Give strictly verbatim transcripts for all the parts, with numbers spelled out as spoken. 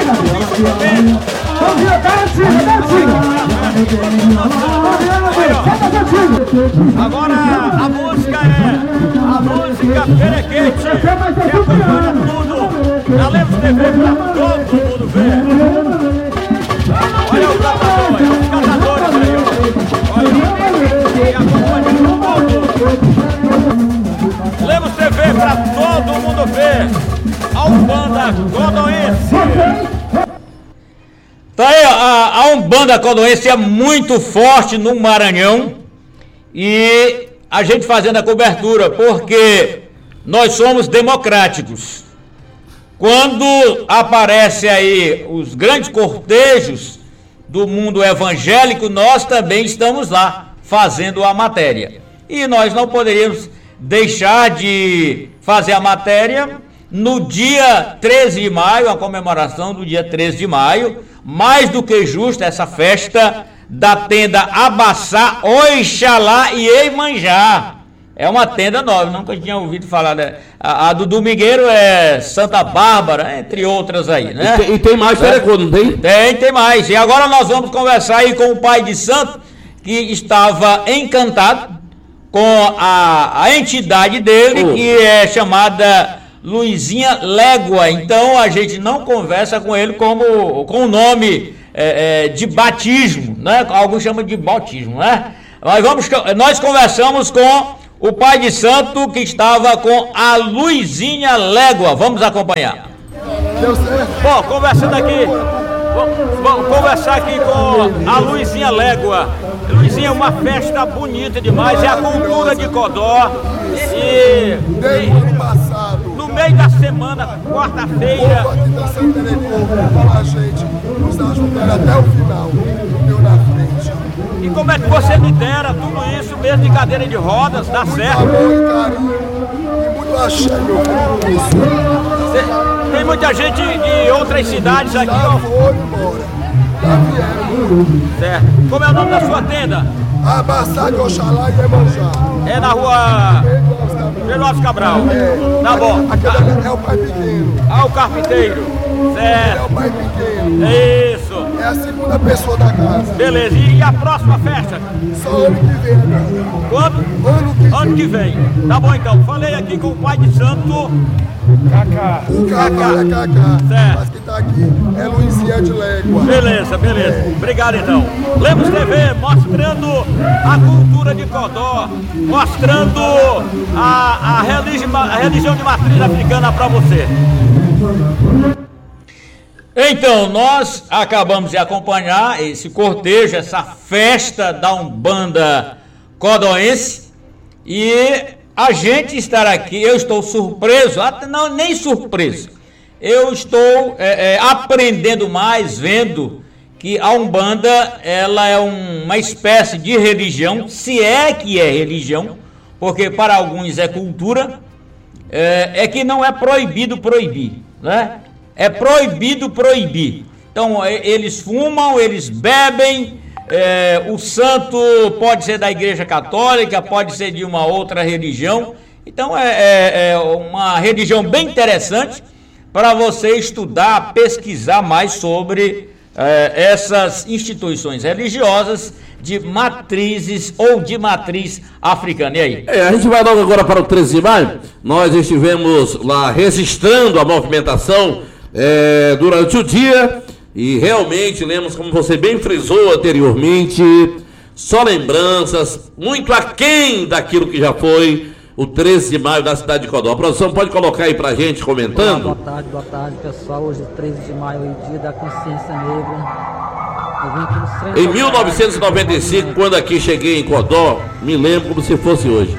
Agora a música é a música Perequete, que acompanha tudo na Lemos T V pra todo mundo ver. Olha o catador, olha os catadores aí, ó. Olha, que acompanha tudo. Lemos T V pra todo mundo ver. A Umbanda Godoense. Tá aí, a, a Umbanda Godoense é muito forte no Maranhão e a gente fazendo a cobertura porque nós somos democráticos. Quando aparece aí os grandes cortejos do mundo evangélico, nós também estamos lá fazendo a matéria. E nós não poderíamos deixar de fazer a matéria no dia treze de maio, a comemoração do dia treze de maio, mais do que justa essa festa da tenda Abaçá, Oixalá e Iemanjá. É uma tenda nova, nunca tinha ouvido falar, né? A, a do Domingueiro é Santa Bárbara, entre outras aí, né? E tem, e tem mais, é, não tem? Tem, tem mais. E agora nós vamos conversar aí com o pai de santo, que estava encantado com a, a entidade dele, oh. que é chamada Luizinha Légua. Então a gente não conversa com ele como com o nome é, é, de batismo, né? Alguns chamam de bautismo, né? Mas vamos, nós conversamos com o pai de santo que estava com a Luizinha Légua. Vamos acompanhar. Bom, conversando aqui, vamos, vamos conversar aqui com a Luizinha Légua. Luizinha, é uma festa bonita demais, é a cultura de Codó. E, desde o ano passado, no meio da semana, quarta-feira, o aqui da Santa Telecom para a gente nos ajudar até o final, eu na frente. E como é que você lidera tudo isso mesmo de cadeira de rodas, dá certo? Muito amor e carinho e muito axé, meu filho. Tem muita gente de outras cidades aqui, já ó. foram embora, já vieram. Certo. Como é o nome da sua tenda? Abaçá de Oxalá e Iemanjá. É na rua Pedro Alves Cabral. É. Tá bom. Aquele é o pai pequeno. Ah, o carpinteiro. Certo. É o pai pequeno. É isso. É a segunda pessoa da casa. Beleza. E a próxima festa? Só ano que vem, agora. Quando? Ano que vem. Ano que vem. Tá bom então. Falei aqui com o pai de santo. Cacá. O Cacá é Cacá. Certo. Mas que tá aqui é Luizinha de Légua. Beleza, beleza. É. Obrigado então. Lemos T V mostrando a cultura de Codó, mostrando a, a, religi a religião de matriz africana para você. Então, nós acabamos de acompanhar esse cortejo, essa festa da Umbanda Godoense, e a gente estar aqui, eu estou surpreso, até não, nem surpreso, eu estou é, é, aprendendo mais, vendo que a Umbanda, ela é um, uma espécie de religião, se é que é religião, porque para alguns é cultura, é, é que não é proibido proibir, né? É proibido proibir. Então, eles fumam, eles bebem, é, o santo pode ser da Igreja Católica, pode ser de uma outra religião. Então, é, é, é uma religião bem interessante para você estudar, pesquisar mais sobre é, essas instituições religiosas de matrizes ou de matriz africana. E aí? É, a gente vai logo agora para o treze de maio. Nós estivemos lá registrando a movimentação É, durante o dia e realmente lemos, como você bem frisou anteriormente, só lembranças, muito aquém daquilo que já foi o treze de maio da cidade de Codó. A produção pode colocar aí pra gente comentando? Olá, boa tarde, boa tarde pessoal. Hoje treze de maio é o dia da consciência negra. Em mil novecentos e noventa e cinco, quando aqui cheguei em Codó, me lembro como se fosse hoje.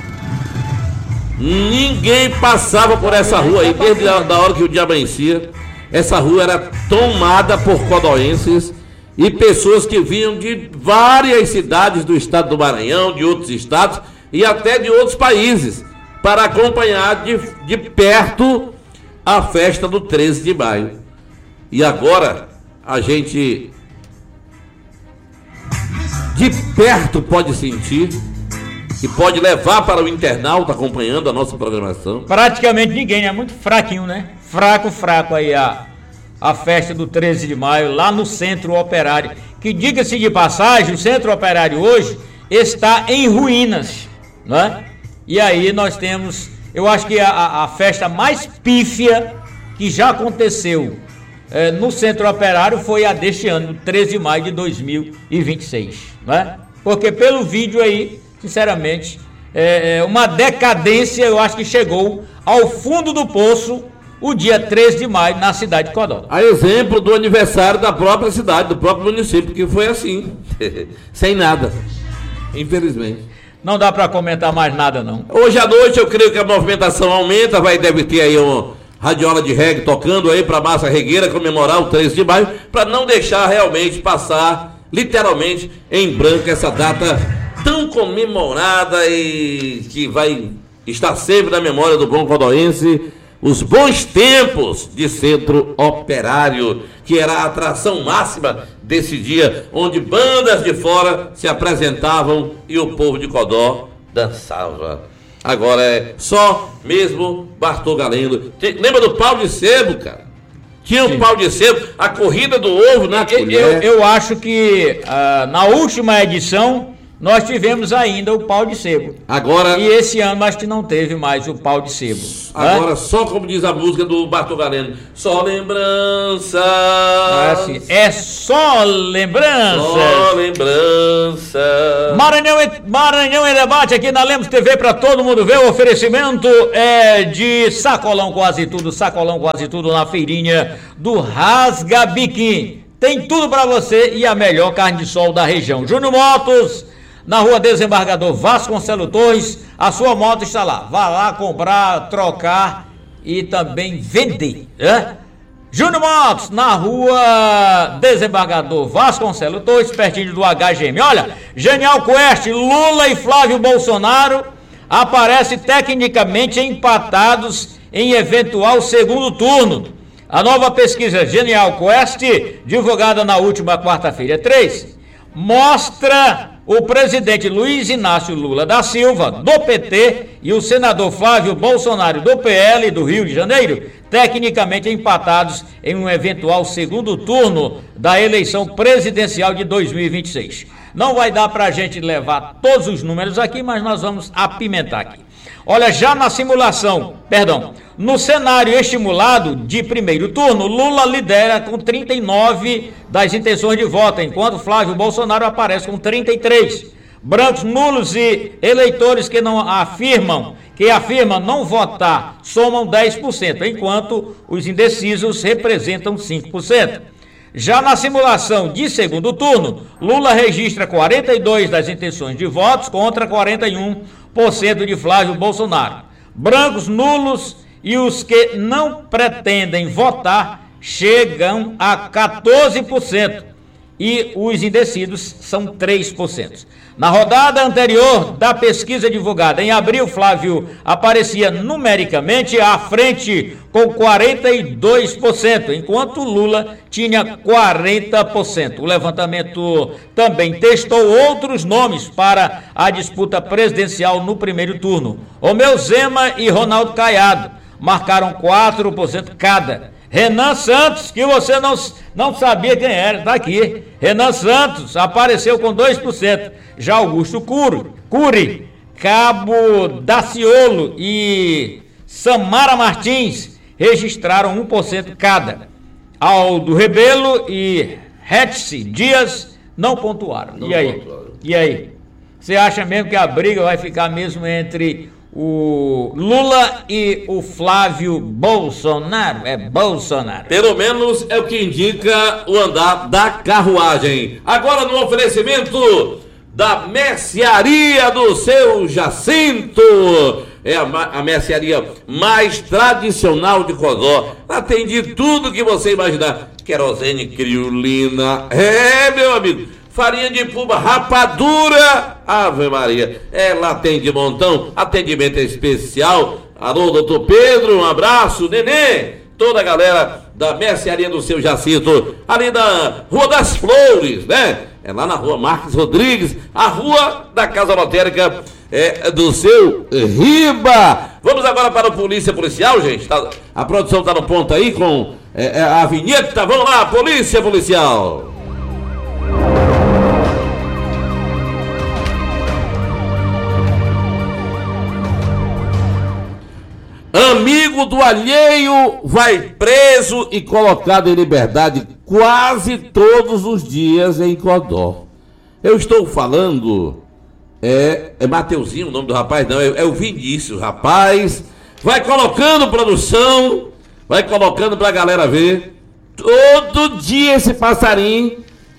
Ninguém passava por essa rua aí, desde a da hora que o dia amanhecia. Essa rua era tomada por codoenses e pessoas que vinham de várias cidades do estado do Maranhão, de outros estados e até de outros países, para acompanhar de, de perto a festa do treze de maio. E agora a gente de perto pode sentir e pode levar para o internauta acompanhando a nossa programação. Praticamente ninguém, é muito fraquinho, né? Fraco, fraco aí a, a festa do treze de maio lá no Centro Operário, que, diga-se de passagem, o Centro Operário hoje está em ruínas, não é? E aí nós temos, eu acho que a, a festa mais pífia que já aconteceu é, no Centro Operário foi a deste ano, treze de maio de dois mil e vinte e seis, não é? Porque pelo vídeo aí, sinceramente, é uma decadência, eu acho que chegou ao fundo do poço o dia treze de maio na cidade de Codó. A exemplo do aniversário da própria cidade, do próprio município, que foi assim, sem nada, infelizmente. Não dá para comentar mais nada, não. Hoje à noite eu creio que a movimentação aumenta, vai deve ter aí uma radiola de reggae tocando aí para a massa regueira comemorar o treze de maio, para não deixar realmente passar, literalmente, em branco essa data tão comemorada e que vai estar sempre na memória do bom codoense, os bons tempos de Centro Operário, que era a atração máxima desse dia, onde bandas de fora se apresentavam e o povo de Codó dançava. Agora é só mesmo Bartol Galeno. Tem, lembra do pau de sebo, cara? Tinha um pau de sebo, a corrida do ovo na colher. Eu, eu acho que uh, na última edição nós tivemos ainda o pau de sebo. Agora, e esse ano acho que não teve mais o pau de sebo. Agora, né? Só como diz a música do Bartol Galeno, só lembrança. É, assim, é só lembrança. Só lembrança. Maranhão, Maranhão em debate aqui na Lemos T V para todo mundo ver. O oferecimento é de sacolão quase tudo, sacolão quase tudo na feirinha do Rasga Biquim. Tem tudo para você e a melhor carne de sol da região. Júnior Motos, na rua Desembargador Vasconcelos Torres, a sua moto está lá. Vá lá comprar, trocar e também vender. Né? Júnior Motos, na rua Desembargador Vasconcelos Torres, pertinho do H G M. Olha, Genial Quest, Lula e Flávio Bolsonaro aparecem tecnicamente empatados em eventual segundo turno. A nova pesquisa Genial Quest, divulgada na última quarta-feira três, mostra o presidente Luiz Inácio Lula da Silva, do P T, e o senador Flávio Bolsonaro, do P L do Rio de Janeiro, tecnicamente empatados em um eventual segundo turno da eleição presidencial de dois mil e vinte e seis. Não vai dar para a gente levar todos os números aqui, mas nós vamos apimentar aqui. Olha, já na simulação, perdão, no cenário estimulado de primeiro turno, Lula lidera com trinta e nove das intenções de voto, enquanto Flávio Bolsonaro aparece com trinta e três. Brancos, nulos e eleitores que não afirmam, que afirmam não votar somam dez por cento, enquanto os indecisos representam cinco por cento. Já na simulação de segundo turno, Lula registra quarenta e dois das intenções de votos contra quarenta e um por cento de Flávio Bolsonaro. Brancos, nulos e os que não pretendem votar chegam a quatorze por cento e os indecisos são três por cento. Na rodada anterior da pesquisa divulgada em abril, Flávio aparecia numericamente à frente com quarenta e dois por cento, enquanto Lula tinha quarenta por cento. O levantamento também testou outros nomes para a disputa presidencial no primeiro turno. Romeu Zema e Ronaldo Caiado marcaram quatro por cento cada. Renan Santos, que você não, não sabia quem era, está aqui. Renan Santos apareceu com dois por cento. Já Augusto Cury, Cury, Cabo Daciolo e Samara Martins registraram um por cento cada. Aldo Rebelo e Hetzi Dias não pontuaram. Não e aí? Pontuaram. E aí? Você acha mesmo que a briga vai ficar mesmo entre o Lula e o Flávio Bolsonaro? É Bolsonaro. Pelo menos é o que indica o andar da carruagem. Agora no oferecimento da mercearia do seu Jacinto. É a, a mercearia mais tradicional de Codó. Ela tem de tudo que você imaginar. Querosene, criolina. É, meu amigo. Farinha de puba, rapadura, Ave Maria, ela tem de montão, atendimento especial. Alô, doutor Pedro, um abraço, Nenê, toda a galera da mercearia do seu Jacinto, ali da Rua das Flores, né? É lá na Rua Marques Rodrigues, a Rua da Casa Lotérica é, do seu Riba. Vamos agora para o Polícia Policial, gente. Tá, a produção está no ponto aí com é, é a vinheta. Vamos lá, polícia policial. Amigo do alheio vai preso e colocado em liberdade quase todos os dias em Codó. Eu estou falando, é, é Mateuzinho o nome do rapaz, não, é, é o Vinícius, rapaz. Vai colocando produção, vai colocando pra galera ver. Todo dia esse passarinho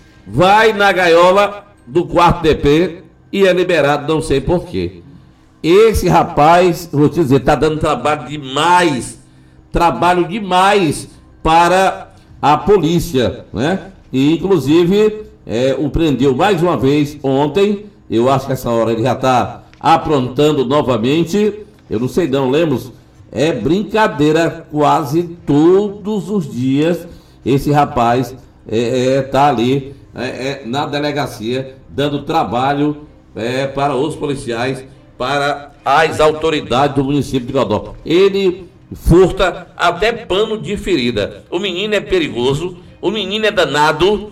vai na gaiola do quarto D P e é liberado, não sei porquê. Esse rapaz, vou te dizer, está dando trabalho demais, trabalho demais para a polícia, né? E inclusive é, o prendeu mais uma vez ontem. Eu acho que essa hora ele já está aprontando novamente. Eu não sei não, Lemos, é brincadeira, quase todos os dias esse rapaz é, é, tá ali é, é, na delegacia dando trabalho é, para os policiais, para as autoridades do município de Codó. Ele furta até pano de ferida. O menino é perigoso, o menino é danado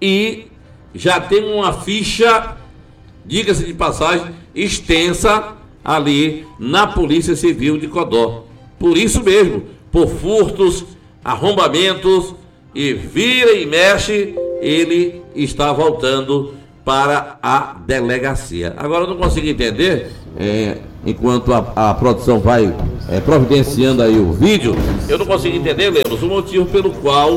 e já tem uma ficha, diga-se de passagem, extensa ali na Polícia Civil de Codó. Por isso mesmo, por furtos, arrombamentos e vira e mexe, ele está voltando para a delegacia. Agora eu não consigo entender, é, enquanto a, a produção vai é, providenciando aí o vídeo, eu não consigo entender, Lemos, o motivo pelo qual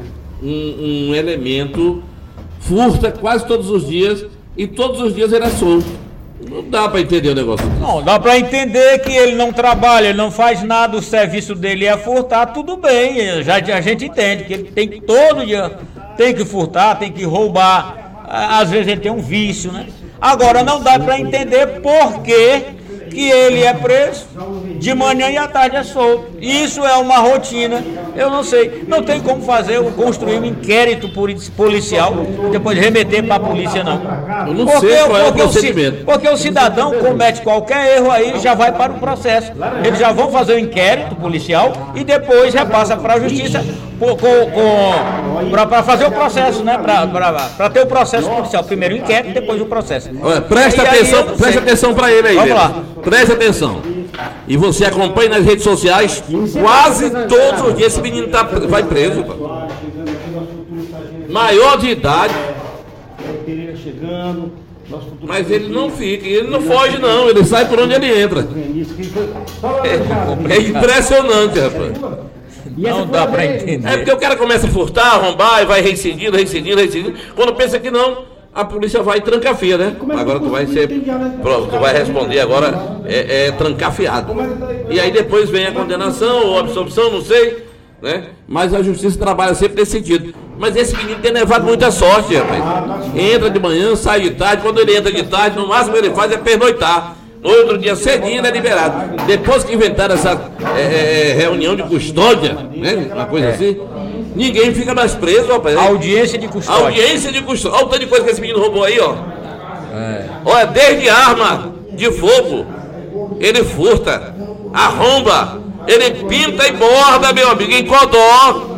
um, um elemento furta quase todos os dias e todos os dias ele é solto. Não dá para entender o negócio. Não, dá para entender que ele não trabalha, ele não faz nada, o serviço dele é furtar, tudo bem, já a gente entende que ele tem que todo dia, tem que furtar, tem que roubar. Às vezes ele tem um vício, né? Agora não dá para entender por que que ele é preso de manhã e à tarde é solto. Isso é uma rotina, eu não sei. Não tem como fazer, construir um inquérito policial e depois remeter para a polícia, não. Eu não porque, sei qual é o porque procedimento. O, porque o cidadão comete qualquer erro aí, já vai para o processo. Eles já vão fazer o inquérito policial e depois repassa para a justiça para fazer o processo, né? Para ter o processo policial. Primeiro o inquérito, depois o processo. Olha, presta e atenção, presta atenção para ele aí. Vamos Lemos. lá. Presta atenção. E você acompanha nas redes sociais, quase todos os dias esse menino tá, vai preso. Pá. Maior de idade. Mas ele não fica, ele não foge não, ele sai por onde ele entra. É, é impressionante, rapaz. Não dá pra entender. É porque o cara começa a furtar, arrombar e vai reincidindo, reincidindo, reincidindo. Quando pensa que não, a polícia vai trancafiar, né? Agora tu vai ser. Pronto, tu vai responder agora é, é trancafiado. E aí depois vem a condenação ou absolvição, não sei, né? Mas a justiça trabalha sempre nesse sentido. Mas esse menino tem levado muita sorte, rapaz. Entra de manhã, sai de tarde. Quando ele entra de tarde, no máximo ele faz é pernoitar. No outro dia cedinho ele é liberado. Depois que inventaram essa é, é, reunião de custódia, né? Uma coisa é. assim, ninguém fica mais preso, rapaz. Audiência de custódia. Audiência de custódia. Olha o tanto de coisa que esse menino roubou aí, ó. É. Olha, desde arma de fogo, ele furta, arromba, ele pinta e borda, meu amigo, em Codó.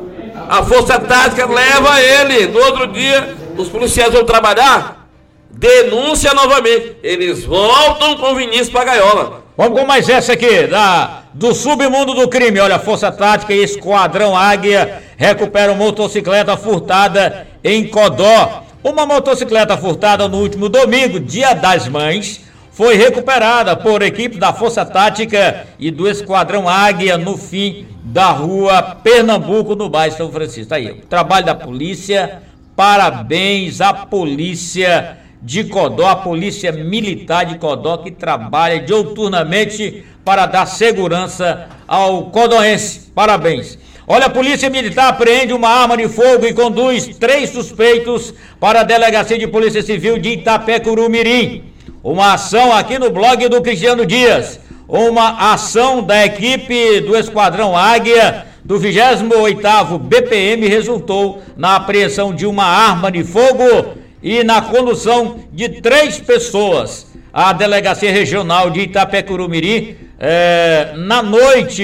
A força tática leva ele. No outro dia, os policiais vão trabalhar, denúncia novamente. Eles voltam com o Vinícius para a gaiola. Vamos com mais essa aqui, da, do submundo do crime. Olha, Força Tática e Esquadrão Águia recuperam motocicleta furtada em Codó. Uma motocicleta furtada no último domingo, Dia das Mães, foi recuperada por equipes da Força Tática e do Esquadrão Águia no fim da rua Pernambuco, no bairro São Francisco. Tá aí, o trabalho da polícia, parabéns à polícia de Codó, a polícia militar de Codó, que trabalha diuturnamente para dar segurança ao codoense. Parabéns. Olha, a polícia militar apreende uma arma de fogo e conduz três suspeitos para a Delegacia de Polícia Civil de Itapecuru-Mirim. Uma ação aqui no blog do Cristiano Dias. Uma ação da equipe do Esquadrão Águia do vigésimo oitavo B P M resultou na apreensão de uma arma de fogo e na condução de três pessoas à Delegacia Regional de Itapecuru-Mirim, é, na noite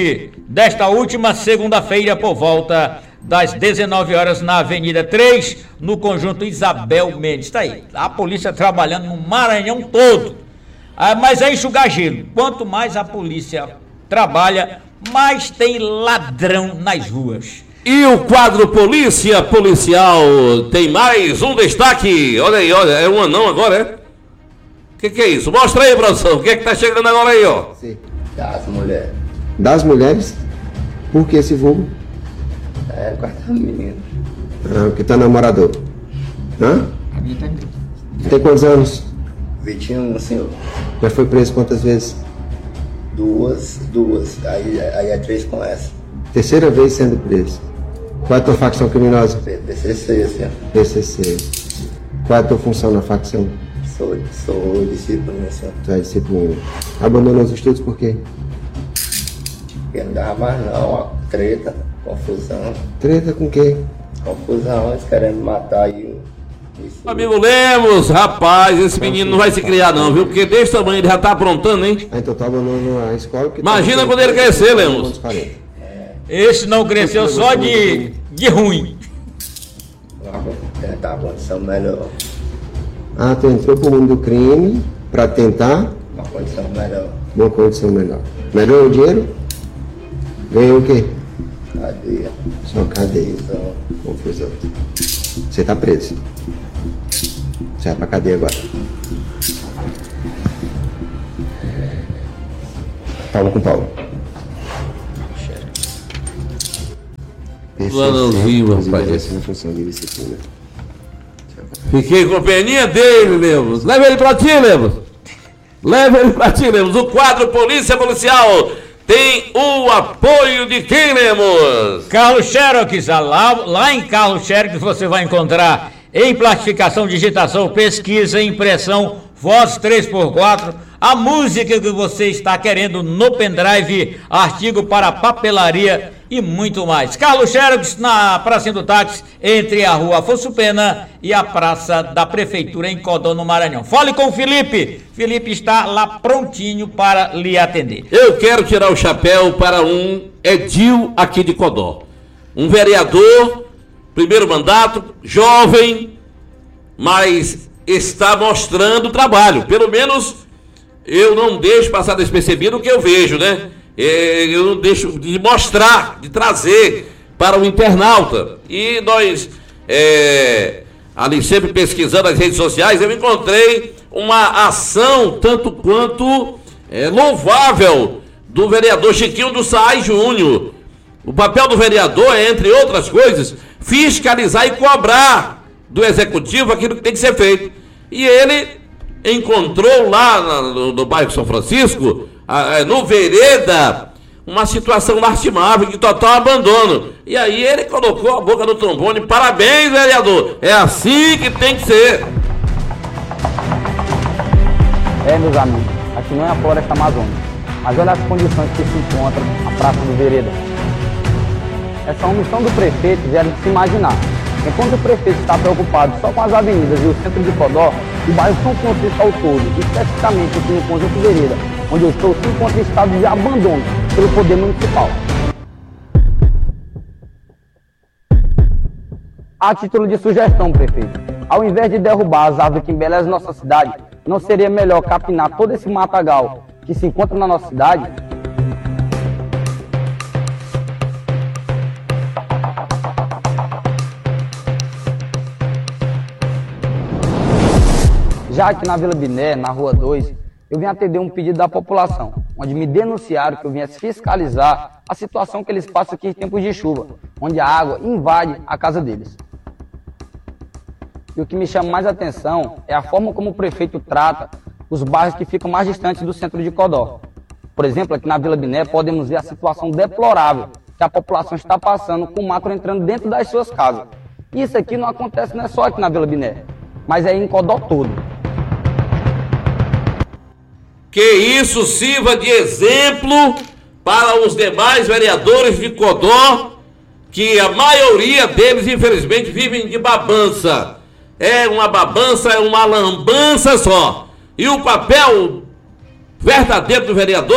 desta última segunda-feira por volta das dezenove horas na Avenida três, no conjunto Isabel Mendes. Está aí, a polícia trabalhando no Maranhão todo. Ah, mas é enxugar gelo. Quanto mais a polícia trabalha, mais tem ladrão nas ruas. E o quadro Polícia Policial tem mais um destaque. Olha aí, olha, é um anão agora, é? O que, que é isso? Mostra aí, produção. O que é que tá chegando agora aí, ó? Sim. Das mulheres. Das mulheres? Por que esse vulgo? É, quarta menina. Ah, porque tá namorador. Hã? Tem quantos anos? vinte e um, senhor. Já foi preso quantas vezes? Duas, duas. Aí, aí é três com essa. Terceira vez sendo preso. Qual é a tua facção criminosa? P C C, senhor. P C C. Qual é a tua função na facção? Sou, sou discípulo, né, senhor? Tu é discípulo. Abandonou os estudos por quê? Porque não dava mais não, ó, treta, confusão. Treta com quem? Confusão, eles querendo matar aí o... Amigo Lemos, rapaz, esse menino não vai se criar não, viu? Porque desse tamanho ele já tá aprontando, hein? Ah, então tá abandonando a escola. Imagina quando ele crescer, Lemos. Esse não cresceu só de, de ruim. Tentar uma condição melhor. Ah, tu entrou pro mundo do crime pra tentar... Uma condição melhor. Uma condição melhor. Melhorou o dinheiro? Ganhou o quê? Cadeia. Só cadeia. Confusão. Você tá preso. Você vai pra cadeia agora. Paulo com Paulo. Planãozinho, rapaz. Fiquei com peninha dele, Lemos. Leva ele pra ti, Lemos. Leva ele pra ti, Lemos. O quadro Polícia Policial tem o apoio de quem, Lemos? Carlos Xerox. Lá, lá em Carlos Xerox você vai encontrar em plastificação, digitação, pesquisa, impressão, voz três por quatro, a música que você está querendo no pendrive, artigo para papelaria e muito mais. Carlos Xerox, na Praça do Táxi, entre a Rua Afonso Pena e a Praça da Prefeitura em Codó, no Maranhão. Fale com o Felipe. Felipe está lá prontinho para lhe atender. Eu quero tirar o chapéu para um edil aqui de Codó. Um vereador, primeiro mandato, jovem, mas está mostrando trabalho. Pelo menos eu não deixo passar despercebido o que eu vejo, né? Eu não deixo de mostrar, de trazer para o internauta. E nós, é, ali sempre pesquisando as redes sociais, eu encontrei uma ação tanto quanto é, louvável do vereador Chiquinho do Saai Júnior. O papel do vereador é, entre outras coisas, fiscalizar e cobrar do executivo aquilo que tem que ser feito. E ele encontrou lá no, no bairro São Francisco, no Vereda, uma situação lastimável de total abandono. E aí ele colocou a boca no trombone. Parabéns, vereador. É assim que tem que ser. É, meus amigos, aqui não é a floresta amazônica, mas olha as condições que se encontra a Praça do Vereda. Essa omissão do prefeito gera de se imaginar. Enquanto o prefeito está preocupado só com as avenidas e o centro de Codó, o bairro São Francisco ao todo, especificamente aqui no Conjunto Vereda, onde eu estou, se encontra em estado de abandono pelo poder municipal. A título de sugestão, prefeito, ao invés de derrubar as árvores que embelezam nossa cidade, não seria melhor capinar todo esse matagal que se encontra na nossa cidade? Já aqui na Vila Biné, na Rua dois, eu vim atender um pedido da população, onde me denunciaram que eu viesse fiscalizar a situação que eles passam aqui em tempos de chuva, onde a água invade a casa deles. E o que me chama mais atenção é a forma como o prefeito trata os bairros que ficam mais distantes do centro de Codó. Por exemplo, aqui na Vila Biné podemos ver a situação deplorável que a população está passando com o mato entrando dentro das suas casas. E isso aqui não acontece não é só aqui na Vila Biné, mas é em Codó todo. Que isso sirva de exemplo para os demais vereadores de Codó, que a maioria deles, infelizmente, vivem de babança. É uma babança, é uma lambança só. E o papel verdadeiro do vereador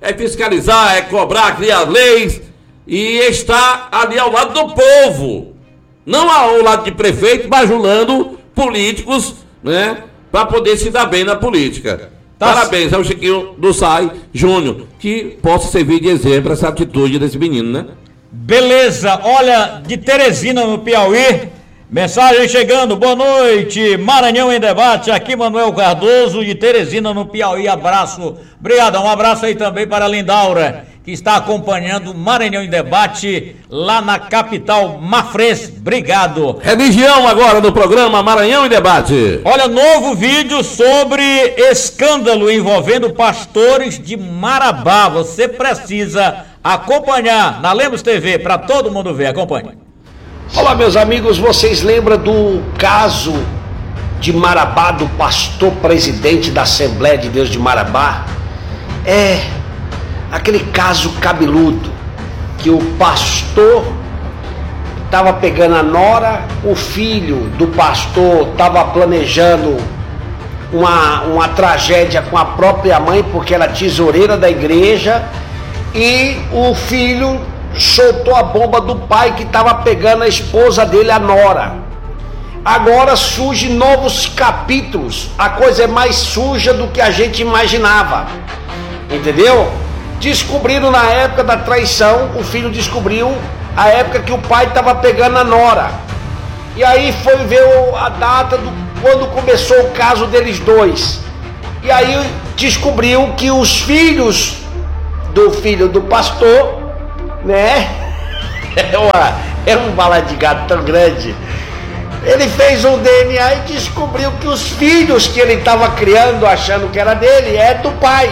é fiscalizar, é cobrar, criar leis e estar ali ao lado do povo. Não ao lado de prefeito, bajulando políticos, né? Para poder se dar bem na política. Tá. Parabéns ao Chiquinho do S A I Júnior, que possa servir de exemplo essa atitude desse menino, né? Beleza, olha, de Teresina no Piauí, mensagem chegando, boa noite, Maranhão em debate, aqui Manuel Cardoso de Teresina no Piauí, abraço, obrigado, um abraço aí também para a Lindaura, que está acompanhando o Maranhão em debate lá na capital mafrense, obrigado. Religião agora no programa Maranhão em debate. Olha, novo vídeo sobre escândalo envolvendo pastores de Marabá, você precisa acompanhar na Lemos T V para todo mundo ver, acompanhe. Olá meus amigos, vocês lembram do caso de Marabá, do pastor presidente da Assembleia de Deus de Marabá? É aquele caso cabeludo, que o pastor estava pegando a nora, o filho do pastor estava planejando uma, uma tragédia com a própria mãe, porque era tesoureira da igreja, e o filho soltou a bomba do pai que estava pegando a esposa dele, a nora. Agora surgem novos capítulos, a coisa é mais suja do que a gente imaginava, entendeu? Descobriram na época da traição, o filho descobriu a época que o pai estava pegando a nora. E aí foi ver a data do, quando começou o caso deles dois. E aí descobriu que os filhos do filho do pastor, né? É, uma, é um bala de gato tão grande. Ele fez um D N A e descobriu que os filhos que ele estava criando, achando que era dele, é do pai.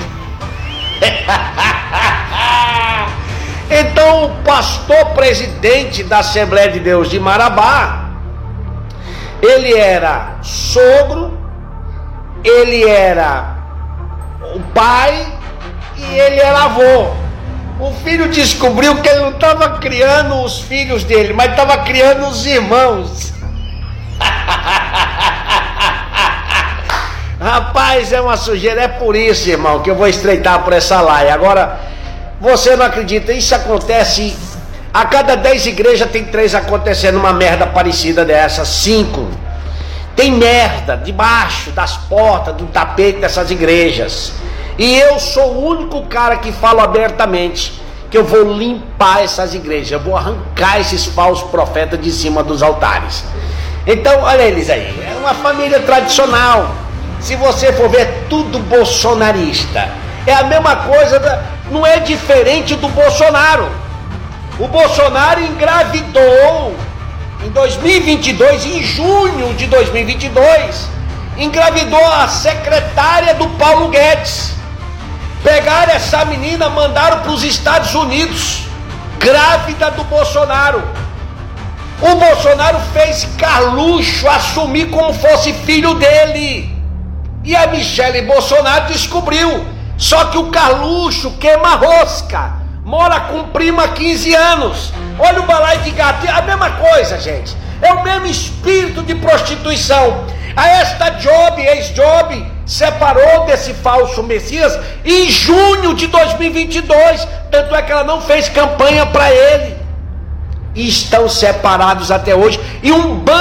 Então o pastor presidente da Assembleia de Deus de Marabá, ele era sogro, ele era o pai e ele era avô. O filho descobriu que ele não estava criando os filhos dele, mas estava criando os irmãos. Rapaz, é uma sujeira, é por isso, irmão, que eu vou estreitar por essa laia. Agora, você não acredita, isso acontece, a cada dez igrejas tem três acontecendo uma merda parecida dessa, cinco. Tem merda debaixo das portas, do tapete dessas igrejas. E eu sou o único cara que falo abertamente que eu vou limpar essas igrejas, eu vou arrancar esses falsos profetas de cima dos altares. Então, olha eles aí, é uma família tradicional. Se você for ver, tudo bolsonarista. É a mesma coisa, da, não é diferente do Bolsonaro. O Bolsonaro engravidou em dois mil e vinte e dois, em junho de dois mil e vinte e dois, engravidou a secretária do Paulo Guedes. Pegaram essa menina, mandaram para os Estados Unidos, grávida do Bolsonaro. O Bolsonaro fez Carluxo assumir como fosse filho dele. E a Michele Bolsonaro descobriu. Só que o Carluxo queima rosca, mora com prima há quinze anos. Olha o balaio de gato, é a mesma coisa, gente. É o mesmo espírito de prostituição. A esta Job, ex-Job, separou desse falso Messias em junho de dois mil e vinte e dois. Tanto é que ela não fez campanha para ele. E estão separados até hoje. E um bando